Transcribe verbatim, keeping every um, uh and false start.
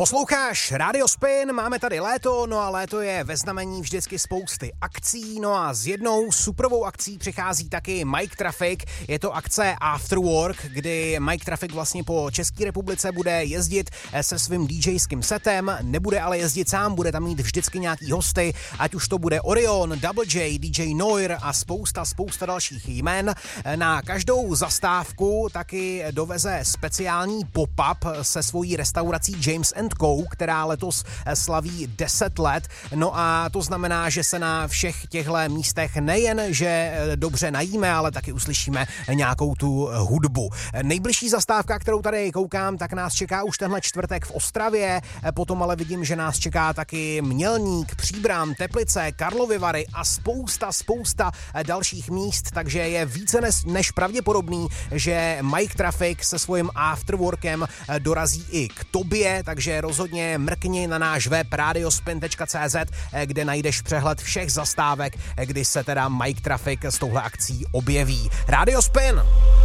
Posloucháš Radio Spin, máme tady léto, no a léto je ve znamení vždycky spousty akcí, no a s jednou superovou akcí přichází taky Mike Traffic. Je to akce After Work, kdy Mike Traffic vlastně po České republice bude jezdit se svým DJským setem, nebude ale jezdit sám, bude tam mít vždycky nějaký hosty, ať už to bude Orion, Double J, D J Noir a spousta, spousta dalších jmen. Na každou zastávku taky doveze speciální pop-up se svojí restaurací James and Co., která letos slaví deset let. No a to znamená, že se na všech těchto místech nejen, že dobře najíme, ale taky uslyšíme nějakou tu hudbu. Nejbližší zastávka, kterou tady koukám, tak nás čeká už tenhle čtvrtek v Ostravě, potom ale vidím, že nás čeká taky Mělník, Příbram, Teplice, Karlovy Vary a spousta, spousta dalších míst, takže je více než pravděpodobný, že Mike Traffic se svým afterworkem dorazí i k tobě, takže rozhodně mrkni na náš web radiospin tečka cé zet, kde najdeš přehled všech zastávek, kdy se teda Mike Traffic s touhle akcí objeví. Radio Spin!